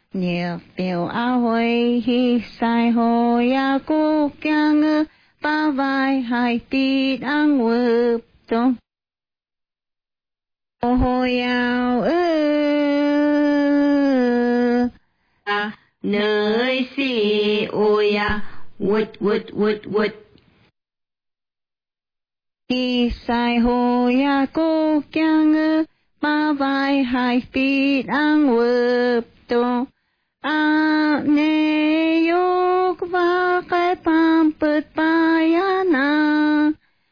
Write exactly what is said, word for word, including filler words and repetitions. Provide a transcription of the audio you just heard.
nhiều biểu áo hồi hi sai hồ ya cô kyang ơ ba vai hai tí đang ngược trong hồ yào ơ à nơi si oya wood wood wood wood hi sai hồ ya cô kyang ơ ba vai hai tí đang ngược trong a nê